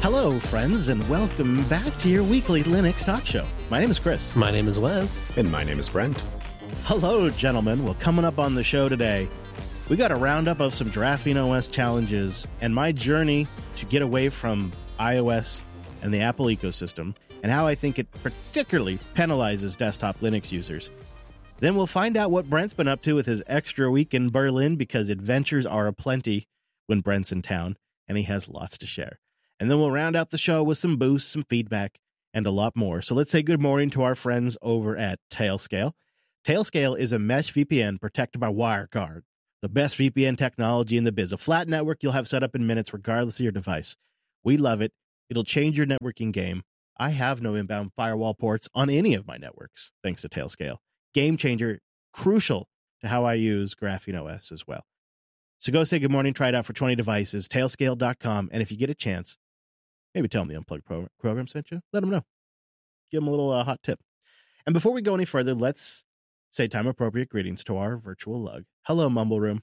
Hello, friends, and welcome back to your weekly Linux talk show. My name is Chris. My name is Wes. And my name is Brent. Hello, gentlemen. Well, coming up on the show today, we got a roundup of some Graphene OS challenges and my journey to get away from iOS and the Apple ecosystem, and how I think it particularly penalizes desktop Linux users. Then we'll find out what Brent's been up to with his extra week in Berlin, because adventures are aplenty when Brent's in town, and he has lots to share. And then we'll round out the show with some boosts, some feedback, and a lot more. So let's say good morning to our friends over at Tailscale. Tailscale is a mesh VPN protected by WireGuard, the best VPN technology in the biz. A flat network you'll have set up in minutes regardless of your device. We love it. It'll change your networking game. I have no inbound firewall ports on any of my networks, thanks to Tailscale. Game changer, crucial to how I use Graphene OS as well. So go say good morning, try it out for 20 devices, tailscale.com, and if you get a chance, maybe tell them the Unplugged program sent you. Let them know. Give them a little hot tip. And before we go any further, let's say time-appropriate greetings to our virtual lug. Hello, Mumble Room.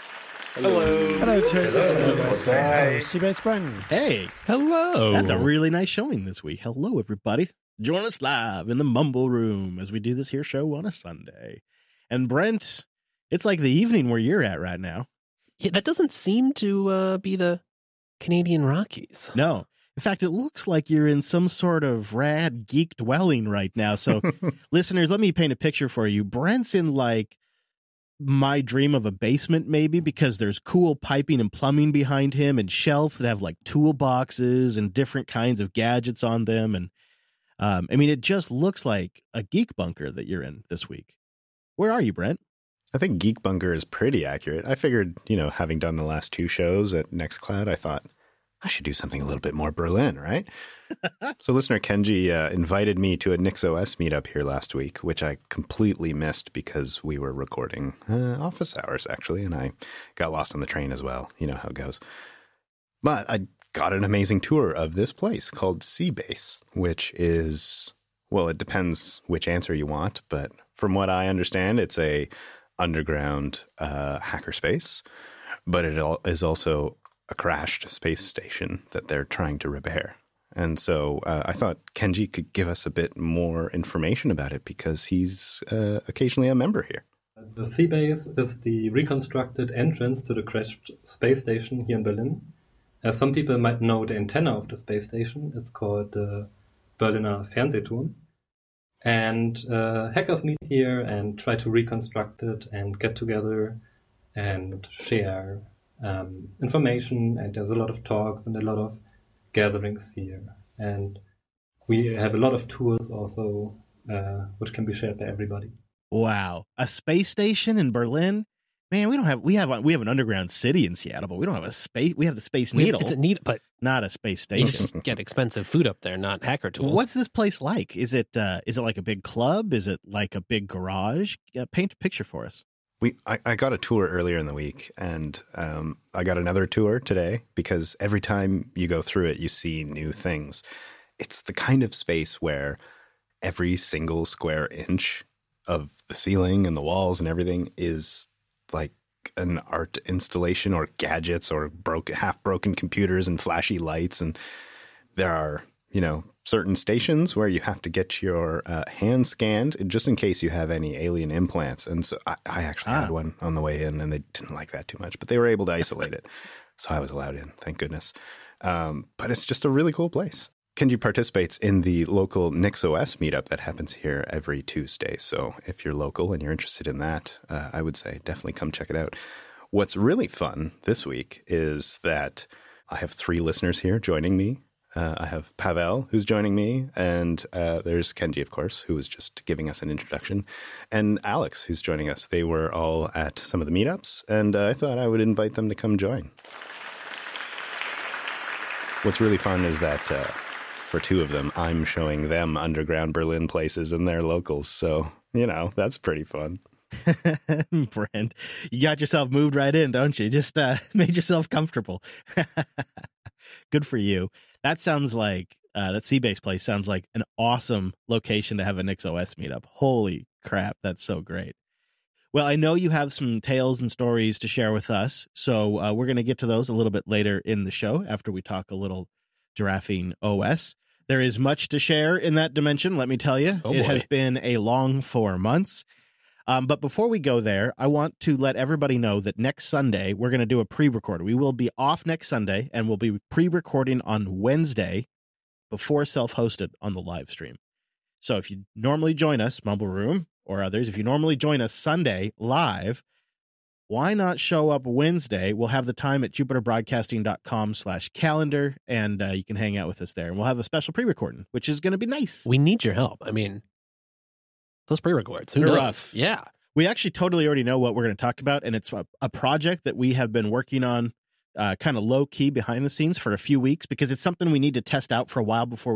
Hello. Hello, Chris. Hi. Seabase Brent. Hey. Hello. That's a really nice showing this week. Hello, everybody. Join us live in the Mumble Room as we do this here show on a Sunday. And Brent, it's like the evening where you're at right now. Yeah, that doesn't seem to be the Canadian Rockies. No. In fact, it looks like you're in some sort of rad geek dwelling right now. So, listeners, let me paint a picture for you. Brent's in like my dream of a basement, maybe, because there's cool piping and plumbing behind him and shelves that have like toolboxes and different kinds of gadgets on them. And I mean, it just looks like a geek bunker that you're in this week. Where are you, Brent? I think Geek Bunker is pretty accurate. I figured, having done the last two shows at Nextcloud, I thought I should do something a little bit more Berlin, right? So listener Kenji invited me to a NixOS meetup here last week, which I completely missed because we were recording office hours, actually, and I got lost on the train as well. You know how it goes. But I got an amazing tour of this place called Seabase, which is, well, it depends which answer you want, but from what I understand, it's a underground hackerspace, but it is also a crashed space station that they're trying to repair. And so I thought Kenji could give us a bit more information about it because he's occasionally a member here. The Seabase is the reconstructed entrance to the crashed space station here in Berlin. As some people might know the antenna of the space station, it's called the Berliner Fernsehturm. And hackers meet here and try to reconstruct it and get together and share information. And there's a lot of talks and a lot of gatherings here. And we have a lot of tours also, which can be shared by everybody. Wow. A space station in Berlin? Man, we have an underground city in Seattle, but we don't have a space. We have the Space Needle. It's a needle, but not a space you station. just get expensive food up there, not hacker tools. What's this place like? Is it like a big club? Is it like a big garage? Paint a picture for us. I got a tour earlier in the week, and I got another tour today because every time you go through it, you see new things. It's the kind of space where every single square inch of the ceiling and the walls and everything is like an art installation or gadgets or half-broken computers and flashy lights. And there are, certain stations where you have to get your hand scanned just in case you have any alien implants. And so I actually had one on the way in, and they didn't like that too much, but they were able to isolate it. So I was allowed in, thank goodness. But it's just a really cool place. Kenji participates in the local NixOS meetup that happens here every Tuesday. So if you're local and you're interested in that, I would say definitely come check it out. What's really fun this week is that I have 3 listeners here joining me. I have Pavel, who's joining me, and there's Kenji, of course, who was just giving us an introduction, and Alex, who's joining us. They were all at some of the meetups, and I thought I would invite them to come join. What's really fun is that for 2 of them, I'm showing them underground Berlin places and they're locals. So, that's pretty fun. Brent, you got yourself moved right in, don't you? Just made yourself comfortable. Good for you. That sounds like, that Seabase place sounds like an awesome location to have a NixOS meetup. Holy crap, that's so great. Well, I know you have some tales and stories to share with us, so we're going to get to those a little bit later in the show after we talk a little Giraffing OS. There is much to share in that dimension, let me tell you. Oh, it boy. has been a long 4 months. But before we go there, I want to let everybody know that next Sunday, we're going to do a pre-record. We will be off next Sunday, and we'll be pre-recording on Wednesday before self-hosted on the live stream. So if you normally join us, Mumble Room or others, if you normally join us Sunday live, why not show up Wednesday? We'll have the time at jupiterbroadcasting.com/calendar, and you can hang out with us there. And we'll have a special pre-recording, which is going to be nice. We need your help. I mean, those pre-records. Who They're knows? rough. Yeah. We actually totally already know what we're going to talk about, and it's a project that we have been working on kind of low-key behind the scenes for a few weeks because it's something we need to test out for a while before we